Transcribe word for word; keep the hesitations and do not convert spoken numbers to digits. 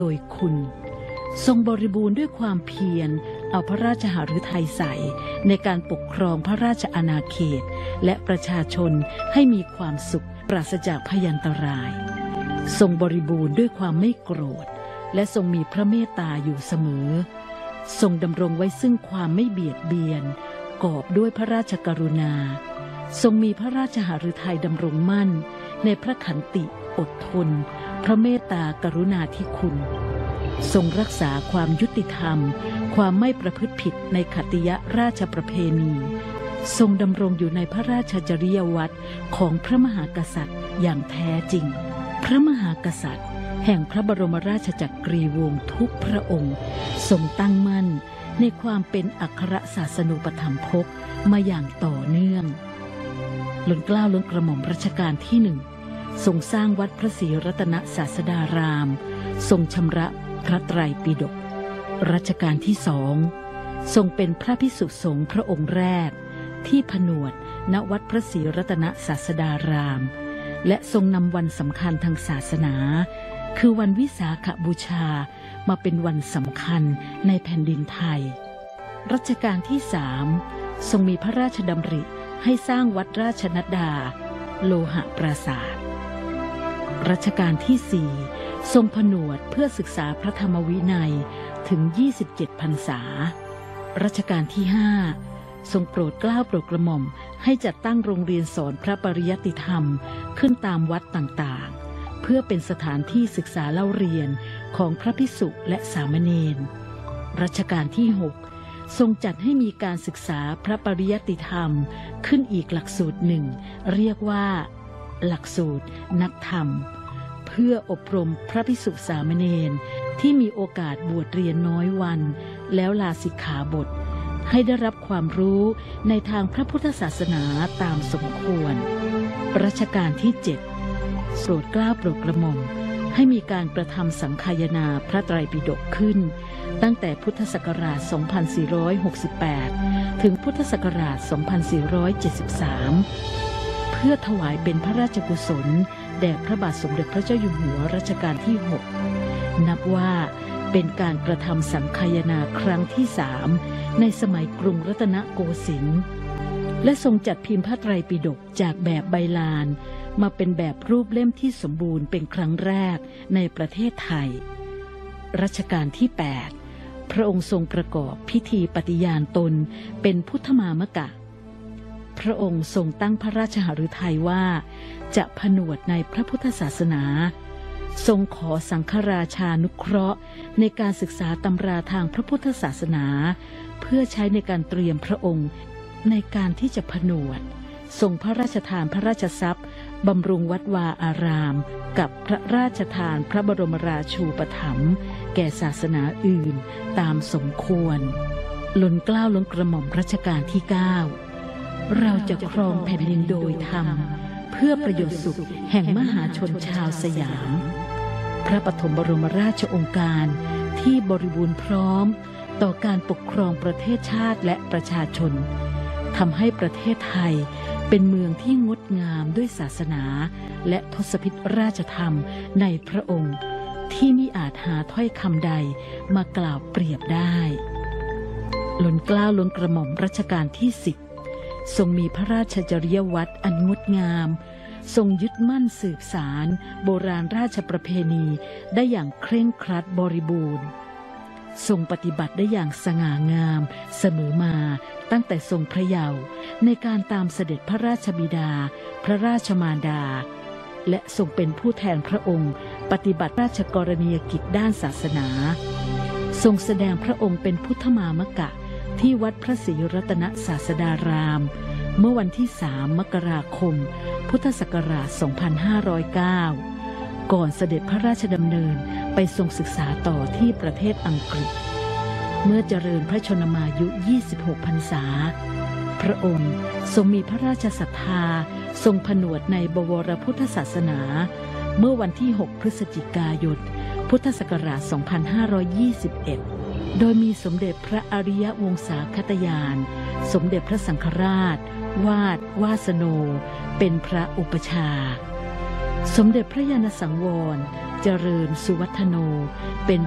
โดยคุณทรงบริบูรณ์ด้วยความเพียรเอาพระราชหฤทัยใส่ในการปกครองพระราชอาณาเขตและประชาชนให้มีความสุขปราศจากพยันตรายทรงบริบูรณ์ด้วยความไม่โกรธและทรงมีพระเมตตาอยู่เสมอทรงดำรงไว้ซึ่งความไม่เบียดเบียนกอบด้วยพระราชกรุณาทรงมีพระราชหฤทัยดำรงมั่นในพระขันติอดทนพระเมตตากรุณาธิคุณทรงรักษาความยุติธรรมความไม่ประพฤติผิดในขัตติยราชประเพณีทรงดำรงอยู่ในพระราชจริยวัตรของพระมหากษัตริย์อย่างแท้จริงพระมหากษัตริย์แห่งพระบรมราชจักรีวงศ์ทุกพระองค์ทรงตั้งมั่นในความเป็นอัครศาสนูปถัมภกมาอย่างต่อเนื่องล้นเกล้าล้นกระหม่อมรัชกาลที่หนึ่งทรงสร้างวัดพระศรีรัตนศาสดารามทรงชำระพระไตรปิฎกรัชกาลที่สองทรงเป็นพระภิกษุสงฆ์พระองค์แรกที่ผนวดณวัดพระศรีรัตนศาสดารามและทรงนำวันสำคัญทางศาสนาคือวันวิสาขบูชามาเป็นวันสำคัญในแผ่นดินไทยรัชกาลที่สามทรงมีพระราชดำริให้สร้างวัดราชนัดดาโลหะปราสาทรัชกาลที่สี่ทรงผนวดเพื่อศึกษาพระธรรมวินัยถึงยี่สิบเจ็ดพรรษารัชกาลที่ห้าทรงโปรดเกล้าโปรดกระหม่อมให้จัดตั้งโรงเรียนสอนพระปริยัติธรรมขึ้นตามวัดต่างๆเพื่อเป็นสถานที่ศึกษาเล่าเรียนของพระภิกษุและสามเณรรัชกาลที่หกทรงจัดให้มีการศึกษาพระปริยัติธรรมขึ้นอีกหลักสูตรหนึ่งเรียกว่าหลักสูตรนักธรรมเพื่ออบรมพระภิกษุสามเณรที่มีโอกาสบวชเรียนน้อยวันแล้วลาสิกขาบทให้ได้รับความรู้ในทางพระพุทธศาสนาตามสมควรรัชกาลที่เจ็ดโปรดเกล้าโปรดกระหม่อมให้มีการกระทำสังคายนาพระไตรปิฎกขึ้นตั้งแต่พุทธศักราช สองพันสี่ร้อยหกสิบแปด ถึงพุทธศักราช สองพันสี่ร้อยเจ็ดสิบสาม เพื่อถวายเป็นพระราชกุศลแด่พระบาทสมเด็จพระเจ้าอยู่หัวรัชกาลที่ หก นับว่าเป็นการกระทำสังคายนาครั้งที่สามในสมัยกรุงรัตนโกสินทร์และทรงจัดพิมพ์พระไตรปิฎกจากแบบใบลานมาเป็นแบบรูปเล่มที่สมบูรณ์เป็นครั้งแรกในประเทศไทยรัชกาลที่ แปด พระองค์ทรงประกอบพิธีปฏิญาณตนเป็นพุทธมามกะพระองค์ทรงตั้งพระราชหฤทัยว่าจะผนวดในพระพุทธศาสนาทรงขอสังฆราชานุเคราะห์ในการศึกษาตำราทางพระพุทธศาสนาเพื่อใช้ในการเตรียมพระองค์ในการที่จะผนวดทรงพระราชทานพระราชทรัพย์บำรุงวัดวาอารามกับพระราชทานพระบรมราชูปถัมภ์แก่ศาสนาอื่นตามสมควรล้นเกล้าล้นกระหม่อมรัชกาลที่เก้าเราจะครองแผ่นดินโดยธรรมเพื่อประโยชน์สุขแห่งมหาชนชาวสยามพระปฐมบรมราชโองการที่บริบูรณ์พร้อมต่อการปกครองประเทศชาติและประชาชนทำให้ประเทศไทยเป็นเมืองที่งดงามด้วยศาสนาและทศพิธราชธรรมในพระองค์ที่มิอาจหาถ้อยคำใดมากล่าวเปรียบได้ล้นเกล้าล้นกระหม่อมรัชกาลที่สิบทรงมีพระราชจริยวัตรอันงดงามทรงยึดมั่นสืบสารโบราณราชประเพณีได้อย่างเคร่งครัดบริบูรณ์ทรงปฏิบัติได้อย่างสง่างามเสมอมาตั้งแต่ทรงพระเยาว์ในการตามเสด็จพระราชบิดาพระราชมารดาและทรงเป็นผู้แทนพระองค์ปฏิบัติราชกรณียกิจด้านศาสนาทรงแสดงพระองค์เป็นพุทธมามกะที่วัดพระศรีรัตนศาสดารามเมื่อวันที่สามมกราคมพุทธศักราช สองพันห้าร้อยเก้า ก่อนเสด็จพระราชดำเนินไปทรงศึกษาต่อที่ประเทศอังกฤษเมื่อเจริญพระชนมายุยี่สิบหกพรรษาพระองค์ทรงมีพระราชศรัทธาทรงผนวดในบวรพุทธศาสนาเมื่อวันที่หกพฤศจิกายนพุทธศักราช สองพันห้าร้อยยี่สิบเอ็ด โดยมีสมเด็จพระอริยวงศาคตยานสมเด็จพระสังฆราชวาดวาสโนเป็นพระอุปชาสมเด็จพระญาณสังวรเจริญสุวัฒโนเป็น